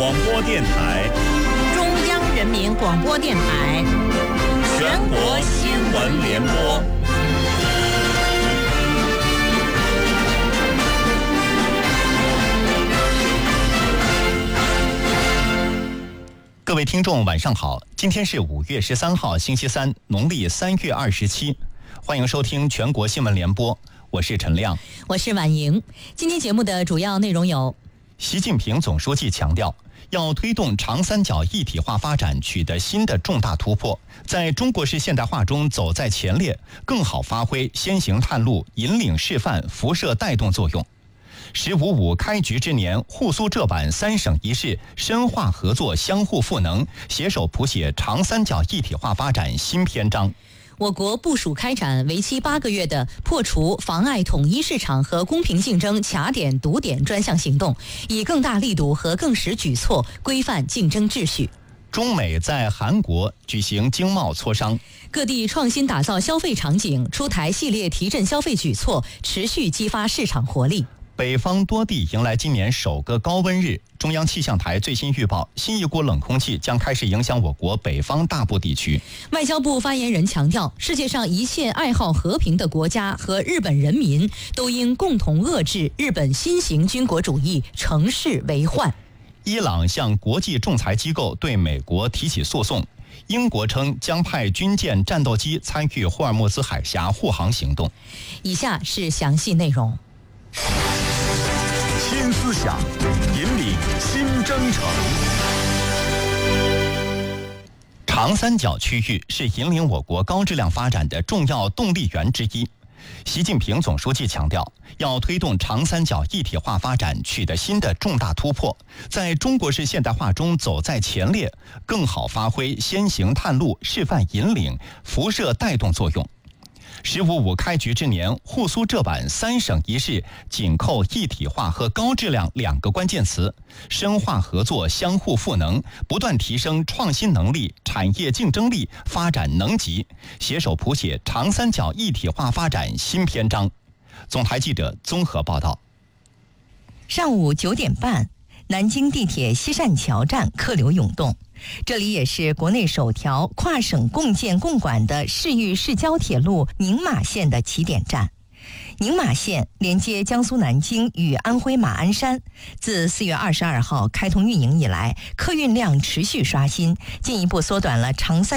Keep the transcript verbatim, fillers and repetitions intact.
广播电台、 中央人民广播电台、 全国新闻联播。 各位听众晚上好，今天是五月十三号星期三，农历三月二十七，欢迎收听全国新闻联播，我是陈亮， 我是婉莹。今天节目的主要内容有： 习近平总书记强调，要推动长三角一体化发展取得新的重大突破，在中国式现代化中走在前列，更好发挥先行探路、引领示范、辐射带动作用。十五五开局之年，沪苏浙皖三省一市深化合作，相互赋能，携手谱写长三角一体化发展新篇章。 我国部署开展为期八个月的破除妨碍统一市场和公平竞争卡点堵点专项行动，以更大力度和更实举措规范竞争秩序。 中美在韩国举行经贸磋商， 各地创新打造消费场景，出台系列提振消费举措，持续激发市场活力。 北方多地迎来今年首个高温日，中央气象台最新预报，新一股冷空气将开始影响我国北方大部地区。 外交部发言人强调，世界上一切爱好和平的国家和日本人民都应共同遏制日本新型军国主义乘势为患。 伊朗向国际仲裁机构对美国提起诉讼，英国称将派军舰、战斗机参与霍尔木兹海峡护航行动。 以下是详细内容。 新思想，引领新征程。 长三角区域是引领我国高质量发展的重要动力源之一。习近平总书记强调，要推动长三角一体化发展取得新的重大突破，在中国式现代化中走在前列，更好发挥先行探路、示范引领、辐射带动作用。十五五开局之年，沪苏浙皖三省一市紧扣一体化和高质量两个关键词，深化合作，相互赋能，不断提升创新能力、产业竞争力、发展能级，携手谱写长三角一体化发展新篇章。总台记者综合报道。 上午九点半，南京地铁西善桥站客流涌动。这里也是国内首条跨省共建共管的市域市郊铁路宁马线的起点站。宁马线连接江苏南京与安徽马鞍山，自四月二十二号开通运营以来，客运量持续刷新，进一步缩短了长三